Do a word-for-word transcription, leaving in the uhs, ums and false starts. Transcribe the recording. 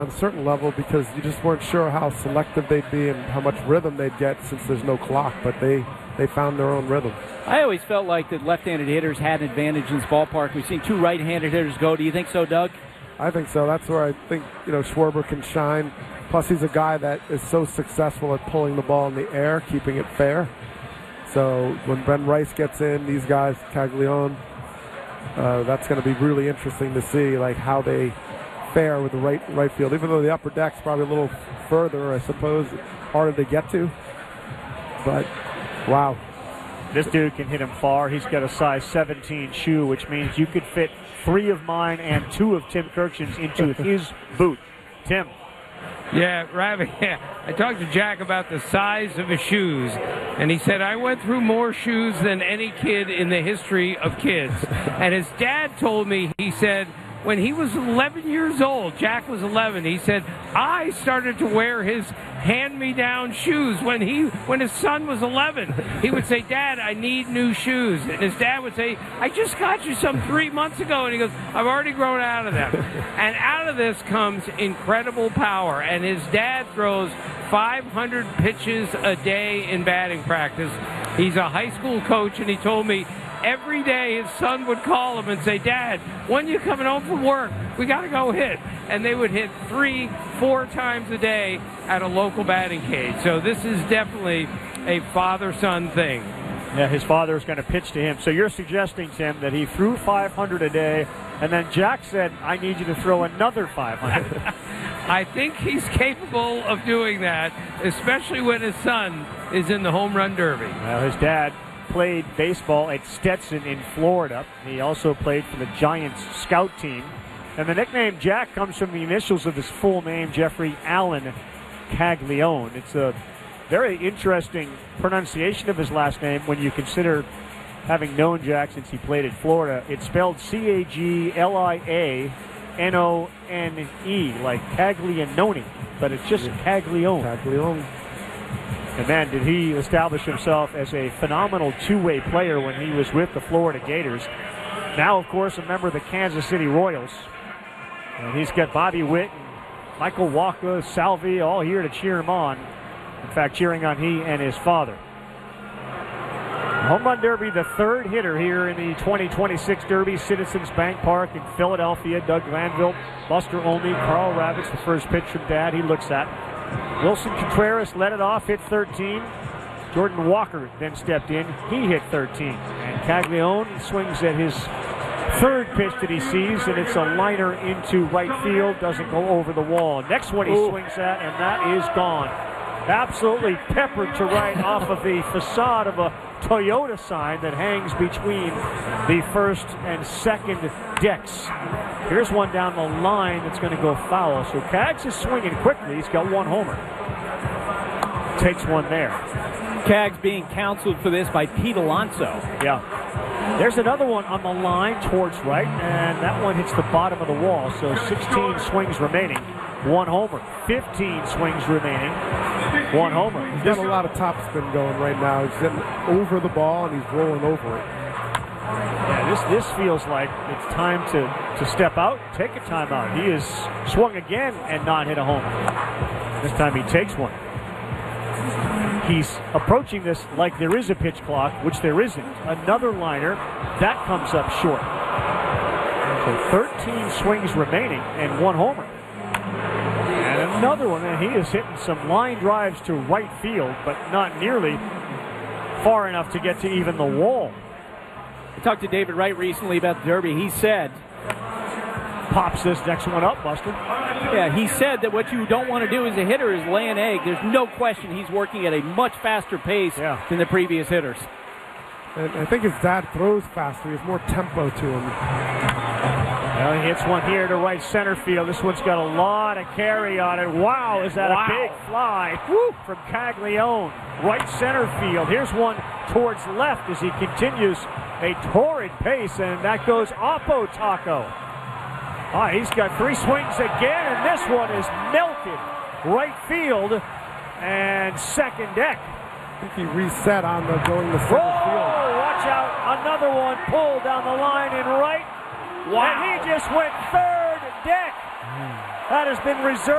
on a certain level because you just weren't sure how selective they'd be and how much rhythm they'd get since there's no clock, but they, they found their own rhythm. I always felt like that left-handed hitters had an advantage in this ballpark. We've seen two right-handed hitters go. Do you think so, Doug? I think so. That's where I think, you know, Schwarber can shine. Plus, he's a guy that is so successful at pulling the ball in the air, keeping it fair. So when Ben Rice gets in, these guys, Caglione, uh, that's going to be really interesting to see, like how they fare with the right right field. Even though the upper deck's probably a little further, I suppose, harder to get to. But wow, this dude can hit him far. He's got a size seventeen shoe, which means you could fit three of mine and two of Tim Kurkjian's into his boot. Tim. Yeah, Ravi, yeah. I talked to Jack about the size of his shoes, and he said, I went through more shoes than any kid in the history of kids. And his dad told me, he said, when he was eleven years old, Jack was eleven, he said, I started to wear his hand-me-down shoes when he, when his son was eleven. He would say, Dad, I need new shoes. And his dad would say, I just got you some three months ago. And he goes, I've already grown out of them. And out of this comes incredible power. And his dad throws five hundred pitches a day in batting practice. He's a high school coach, and he told me every day his son would call him and say, Dad, when you coming home from work? We got to go hit. And they would hit three, four times a day at a local batting cage. So this is definitely a father-son thing. Yeah, his father is going to pitch to him. So you're suggesting, Tim, that he threw five hundred a day, and then Jack said, I need you to throw another five hundred. I think he's capable of doing that, especially when his son is in the home run derby. Well, his dad played baseball at Stetson in Florida. He also played for the Giants scout team. And the nickname Jack comes from the initials of his full name, Jeffrey Allen Caglione. It's a very interesting pronunciation of his last name when you consider having known Jack since he played at Florida. It's spelled C A G L I A N O N E, like Caglianone, but it's just Caglione. Caglione. And man, did he establish himself as a phenomenal two-way player when he was with the Florida Gators. Now, of course, a member of the Kansas City Royals. And he's got Bobby Witt, and Michael Wacha, Salvi, all here to cheer him on. In fact, cheering on he and his father. Home Run Derby, the third hitter here in the twenty twenty-six Derby, Citizens Bank Park in Philadelphia. Doug Glanville, Buster Olney, Carl Ravitz, the first pitch from Dad he looks at. Wilson Contreras led it off, hit thirteen. Jordan Walker then stepped in. He hit thirteen. And Caglione swings at his third pitch that he sees, and it's a liner into right field. Doesn't go over the wall. Next one he Ooh. swings at, and that is gone. Absolutely peppered to right off of the facade of a Toyota sign that hangs between the first and second decks. Here's one down the line that's going to go foul. So Cags is swinging quickly. He's got one homer. Takes one there. Cags being counseled for this by Pete Alonso. Yeah. There's another one on the line towards right, and that one hits the bottom of the wall. So sixteen swings remaining. One homer. fifteen swings remaining. One homer. He's got a lot of topspin going right now. He's getting over the ball, and he's rolling over it. Yeah, this this feels like it's time to, to step out, take a timeout. He has swung again and not hit a homer. This time he takes one. He's approaching this like there is a pitch clock, which there isn't. Another liner, that comes up short. So thirteen swings remaining and one homer. And another one, and he is hitting some line drives to right field, but not nearly far enough to get to even the wall. I talked to David Wright recently about the Derby. He said, pops this next one up, Buster. Yeah, he said that what you don't want to do as a hitter is lay an egg. There's no question he's working at a much faster pace yeah. than the previous hitters. And I think his dad throws faster. He has more tempo to him. Well, he hits one here to right center field. This one's got a lot of carry on it. Wow, is that wow. a big fly Woo. from Caglione. Right center field. Here's one towards left as he continues a torrid pace, and that goes Oppo Taco. Ah, he's got three swings again, and this one is melted right field and second deck. I think he reset on the going to center oh, field. Watch out, another one pulled down the line in right. Wow. And he just went third deck. Mm. that has been reserved.